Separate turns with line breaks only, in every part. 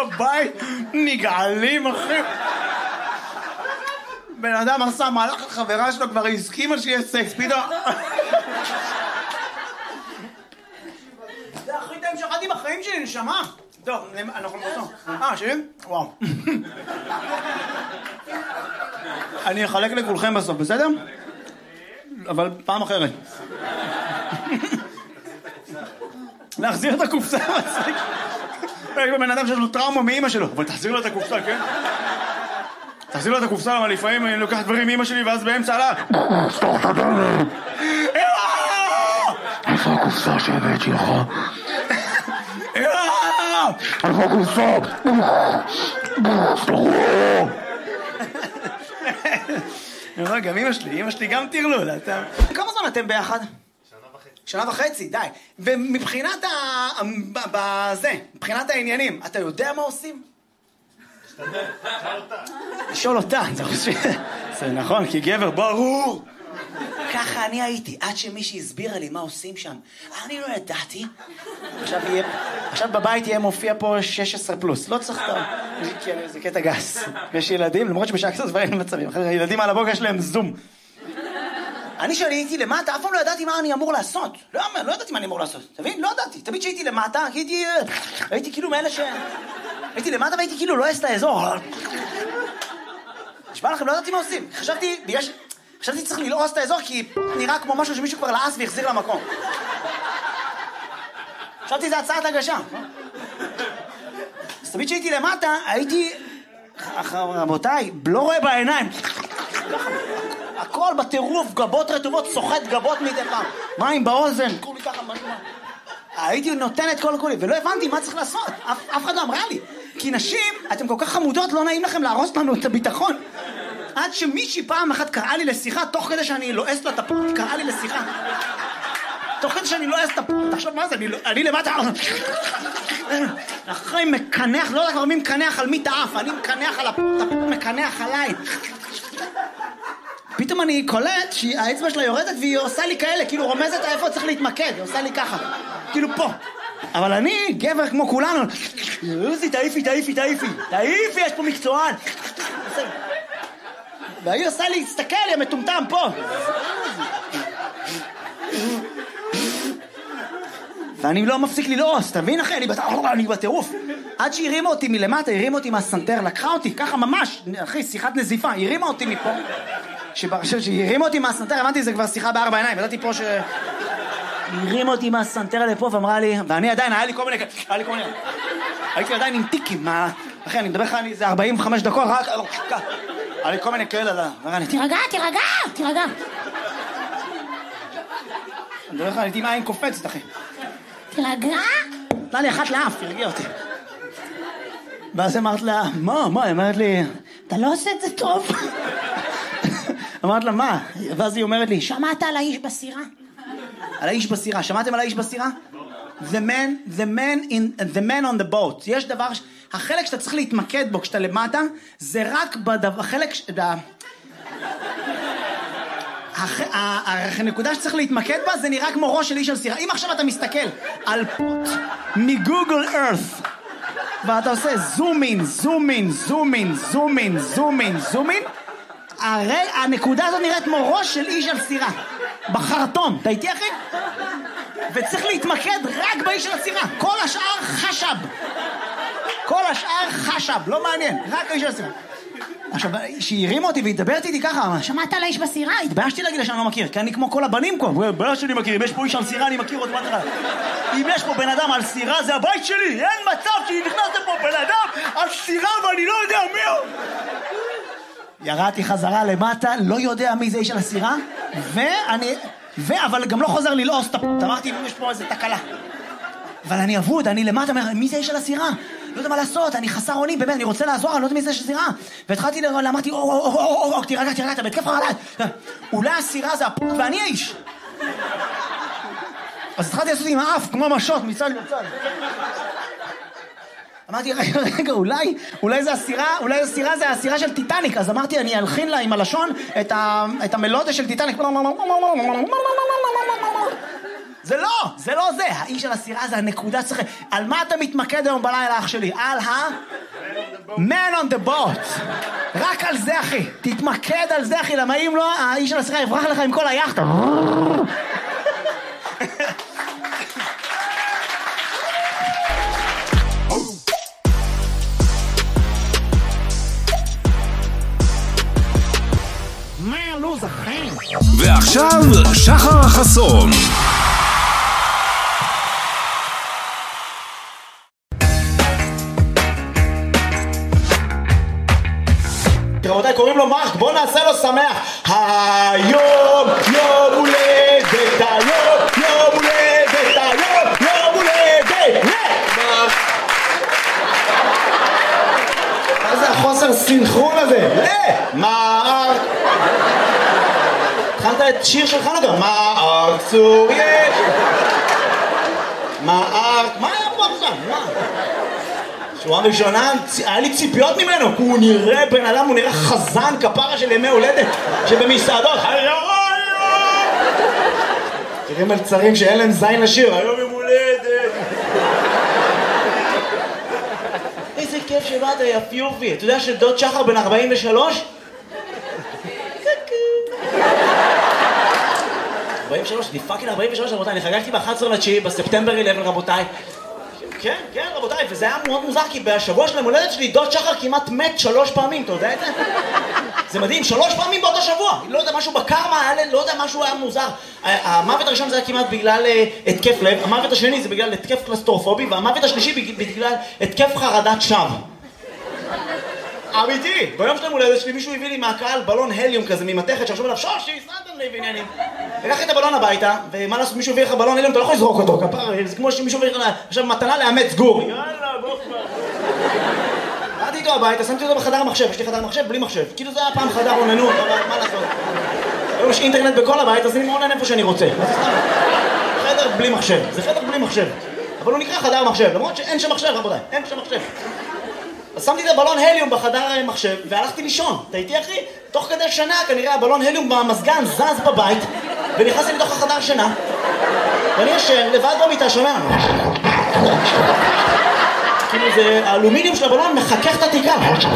בבית, נגעלים, אחי. בן אדם עשה מהלך החברה שלו, כבר הסכימה שיהיה סקס, פתאום... זה הכי טעים שאכלתי בחיים שלי, נשמה. טוב, אנחנו נבוא. שלי? וואו. אני אחלק לכולכם בסוף, בסדר? אבל פעם אחרת. להחזיר את הקופסה. יש בן אדם שיש לו טראומה מאמא שלו, אבל תחזיר לו את הקופסה, כן? תחזיר לו את הקופסה, אבל לפעמים אני לוקח דברים מאמא שלי ואז באמצע עלה. סתוך את הדלת. איפה הקופסה שהבאת שלך? איפה הקופסה? גם אמא שלי גם תרלול. כמה זמן אתם ביחד? שנה וחצי, די. ומבחינת מבחינת העניינים, אתה יודע מה עושים? לשאול אותה. זה נכון, כי גבר ברור. ככה אני הייתי, עד שמישהי הסבירה לי מה עושים שם. אני לא ידעתי. עכשיו בבית יהיה מופיע פה 16 פלוס. לא צריך את זה קטע גס. יש ילדים, למרות שבשעה קצת דברים מצבים. ילדים על הבוקר יש להם זום. אני שהייתי למטה, אף פעם לא ידעתי מה אני אמור לעשות. לא ידעתי מה אני אמור לעשות. תבין? לא ידעתי. תמיד שהייתי למטה, הייתי כאילו מאלה הייתי למטה והייתי כאילו לא אעשה האזור. נשמע לכם, לא ידעתי מה עושים. חשבתי צריך ללעוס את האזור כי נראה כמו משהו שמישהו כבר לעס והחזיר למקום. חשבתי זה הצעת הגשה. אז תמיד שהייתי למטה, הייתי... רבותיי, לא רואה בעיניים. הכל בטירוף, גבות רטובות, סוחט גבות מדי פעם. מים באוזן, כולי ככה משהו. הייתי נותן את כל כולי, ולא הבנתי מה צריך לעשות. אף אחד לא אמרה לי. כי נשים, אתם כל כך חמודות, לא נעים לכם להרוס לנו את הביטחון. עד שמישהי פעם אחת קראה לי לשיחה, תוך כדי שאני לועס לה את הפורט, קראה לי לשיחה. תוך כדי שאני לועס את הפורט, עכשיו מה זה? אני למטה... אחרי מקנח, לא יודע כבר מי מקנח על מי תאף, אני מקנח על הפורט, הפורט מקנח עליי. פתאום אני קולט שהאצבע שלה יורדת והיא עושה לי כאלה, כאילו רומזת איפה צריך להתמקד, היא עושה לי ככה, כאילו פה. אבל אני, גבר כמו כולנו, תעיפי, יש פה מקצוען. והיא עושה לי, תסתכל, היא מטומטם פה. ואני לא מפסיק ללעוס, תבין אחי, אני בטירוף. עד שהרימה אותי מלמטה, הרימה אותי מהסנטר, לקחה אותי, ככה ממש, אחי, שיחת נזיפה, הרימה אותי מפה. שהרימה אותי מהסנטר, הבנתי, זה כבר שיחה בארבע עיניים, ידעתי פה הרימה אותי מהסנטר לפה ואמרה לי, ואני עדיין, היה לי כל מיני, הייתי עדיין עם טיקים, אחי, אני מדבר לך, זה 45 דקות, רק, היה לי כל מיני כאלה, תירגע. אני מדבר לך, הייתי עם עין קופצת, אחי.
תירגע?
נתנה לי אחת לאף, תרגיע אותי. ואז אמרת לה, מה? היא אמרת לי,
אתה לא עושה את זה טוב.
אמרת לה, מה? ואז היא אומרת לי,
שמעת על האיש בסירה?
על האיש בסירה, שמעתם על האיש בסירה? The man on the boat. יש דבר, החלק שאתה צריך להתמקד בו כשאתה למטה, זה רק החלק, הנקודה שצריך להתמקד בה זה נראה כמו ראש של איש על סירה. אם עכשיו אתה מסתכל על פוט מגוגל ארת ואתה עושה זום אין, הנקודה הזאת נראית כמו ראש של איש על סירה בחרטון, אתה איתי אחי? וצריך להתמקד רק באיש של הסירה, כל השאר חשב, לא מעניין, רק האיש של הסירה. עכשיו, שהיא הרימה אותי והתדברת איתי ככה,
שמעת על האיש בסירה?
התביישתי להגיד לה שאני לא מכיר, כי אני כמו כל הבנים פה, בן שלי מכיר, אם יש פה איש על סירה אני מכיר אותו, אם יש פה בן אדם על סירה זה הבית שלי, אין מצב שנכנס לפה בן אדם על סירה ואני לא יודע מי הוא. ירדתי חזרה למטה, לא יודע מי זה איש על הסירה, אבל גם לא חוזר ללעוס את הפות, אמרתי אם יש פה איזה תקלה. אבל אני אבוד, אני למטה, מי זה איש על הסירה? לא יודע מה לעשות, אני חסר אונים, באמת, אני רוצה לעזור, אני לא יודע מי זה איש הסירה. והתחלתי, אמרתי, תירגע, אתה בהתקף עליי. אולי הסירה זה הפות ואני האיש. אז התחלתי לעשות עם האף, כמו משות, מצד לצד. אמרתי, רגע, אולי זה הסירה זה הסירה של טיטניק, אז אמרתי, אני אלחין לה עם הלשון את המלודיה של טיטניק. זה לא זה. האיש על הסירה זה הנקודה צריך... על מה אתה מתמקד היום בלילה, אח שלי? על Man on the boat. רק על זה, אחי. תתמקד על זה, אחי. למה אם לא, האיש על הסירה יברח לך עם כל היחד. מה הלוז, אחי?
ועכשיו שחר החסון.
רבותיי, קוראים לו מרק, בוא נעשה לו שמח. היום יום הולדת, יום הולדת, יום הולדת. מה זה החוסר סינכרון הזה? מרק. התחלת את שיר של חנוכה. מרק צור יש. מרק, מה היה פה עכשיו? מה? שורה ראשונה, היה לי ציפיות ממנו, כי הוא נראה בן אדם, הוא נראה חזן כפרה של ימי הולדת שבמסעדות. תראה מלצרים שאין להם זין לשיר, היום יום הולדת. איזה כיף שבאת, יפיופי. אתה יודע שדוד שחר בן 43? 43, נפאקינג 43 רבותיי, אני חגגתי ב-11/9 בספטמבר 11 רבותיי. כן, רבותיי, וזה היה מאוד מוזר, כי בשבוע של המולדת שלי, דוד שחר כמעט מת 3 פעמים, אתה יודע את זה? זה מדהים, 3 פעמים באותו שבוע. לא יודע, משהו בקרמה, לא יודע, משהו היה מוזר. המוות הראשון זה היה כמעט בגלל התקף לב, המוות השני זה בגלל התקף קלסטרופובי, והמוות השלישי בגלל התקף חרדת שווא. אמיתי, ביום של המולדת שלי מישהו הביא לי מהקהל בלון הליום כזה ממתכת, שעכשיו עליו שושי, סנטן לי ועניינים. לקחתי את הבלון הביתה, ומה לעשות, מישהו הביא לך בלון הליום, אתה לא יכול לזרוק אותו, כפר, זה כמו שמישהו הביא לך עכשיו מתנה לאמץ גור. יאללה, בוא כבר. באתי איתו הביתה, שמתי אותו בחדר מחשב, יש לי חדר מחשב בלי מחשב. כאילו זה היה פעם חדר עוננות, אבל מה לעשות? היום יש אינטרנט בכל הבית, אז אני מעונן איפה שאני רוצה. חדר בלי מחשב, זה חדר בלי מחשב. אבל הוא נקרא חדר מחשב, למרות שאין שם מחשב, רבותיי, אין שם מחשב. אז שמתי את הבלון הליום בחדר מחשב והלכתי לישון. אתה איתי אחי? תוך כדי שנה כנראה הבלון הליום במזגן זז בבית ונכנסתי לתוך החדר שינה ואני ישן לבד במיטה שומע כאילו זה האלומיניום של הבלון מחכך את התקרה.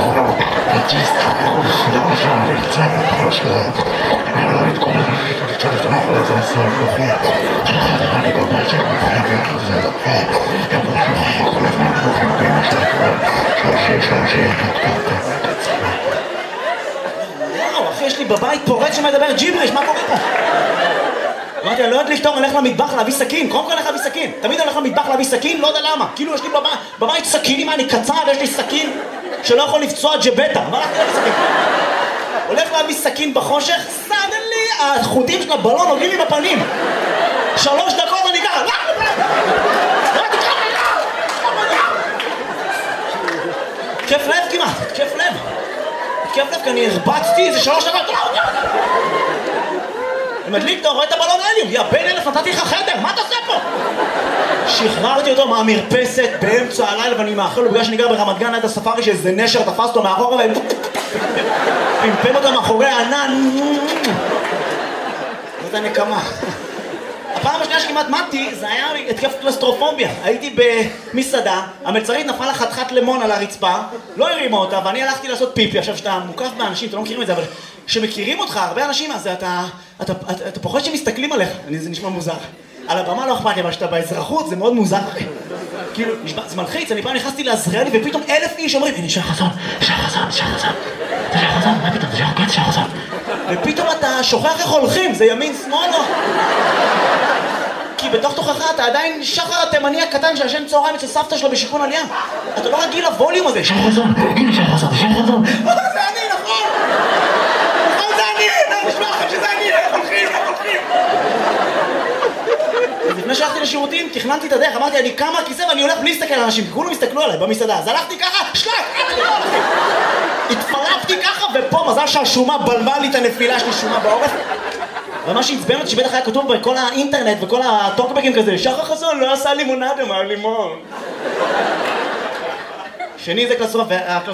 וואו, אחי, יש לי בבית פורץ שמדבר ג'יבריש, מה קורה פה? אמרתי, אני לא יודעת לפתור, אני הולך למטבח להביא סכין, קודם כל הולך להביא סכין. תמיד אני הולך למטבח להביא סכין, לא יודע למה. כאילו יש לי בבית סכינים, אני קצר, ויש לי סכין שלא יכול לפצוע ג'בטה. אבל הלכתי להביא סכין. הולך להביא סכין בחושך, סדנלי, החוטים של הבלון נוגעים לי בפנים. 3 דקות אני ככה. כיף לב כמעט, כיף לב. כיף לב, כי אני הרבצתי איזה 3 דקות. אני מדליק, אתה רואה את הבלון הליום, יא בן 1000, נתתי לך חדר, מה אתה עושה פה? שחררתי אותו מהמרפסת באמצע הלילה ואני מאחל לו בגלל שאני גר ברמת גן עד הספארי שאיזה נשר תפס אותו מאחורה ופמפם אותו מאחורי הענן. זאת הנקמה. הפעם השנייה שכמעט מתתי זה היה התקף קלסטרופוביה. הייתי במסעדה, המלצרית נפלה חתיכת לימון על הרצפה, לא הרימה אותה ואני הלכתי לעשות פיפי. עכשיו שאתה מוקף באנשים, אתה לא מכירים את זה, אבל שמכירים אותך, הרבה אנשים, אז אתה פוחד שמסתכלים עליך, זה נשמע מוזר. על הבמה לא אכפת לי, אבל שאתה באזרחות זה מאוד מוזר. כאילו, זה מלחיץ, אני פעם נכנסתי לעזריאלי ופתאום 1000 איש אומרים, הנה שחר חסון, שחר חסון, שחר חסון, זה שחר חסון, מה פתאום, זה שחר חסון. ופתאום אתה שוכח איך הולכים, זה ימין שמאל או? כי בתוך תוכך אתה עדיין שחר התימני הקטן שישן צהריים אצל סבתא שלו בשיכון עלייה. אתה לא רגיל לווליום הזה. שחר חסון, הנה שחר חסון, שחר חסון. זה אני, נכון? נכון, זה אני, אני נשמע לכם שזה אני, איך הולכים, איך הולכים. לפני שהלכתי לשירותים, תכננתי את הדרך, אמרתי, אני קם מהכיסא ואני הולך בלי להסתכל על אנשים, כי כולם הסתכלו עליי במסעדה, אז הלכתי ככה, שלק, התפלפתי ככה, ופה מזל שהשומה בלמה לי את הנפילה שלי, שומה בעורף. ומה שעצבן אותי שבטח היה כתוב בכל האינטרנט וכל הטוקבקים כזה, שחר חסון לא עשה לימונדה מהלימון. שני זה קלסטרופוביה,